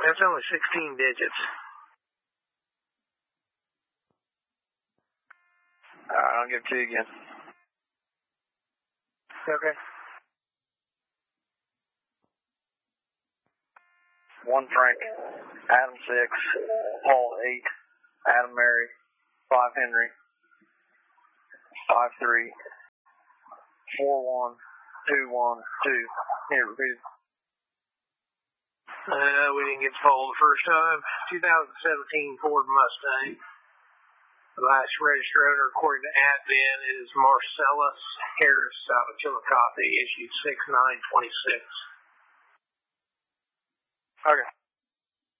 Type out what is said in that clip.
That's only 16 digits. Alright, I'll give it to you again. Okay. 1 Frank, Adam 6, Paul 8, Adam Mary, 5 Henry, 5 3, 4 1, 2 1 2. Here, repeat it. We didn't get the poll the first time. 2017 Ford Mustang. The last registered owner, according to Advin, is Marcellus Harris out of Chillicothe, issued 6/9/26. Okay.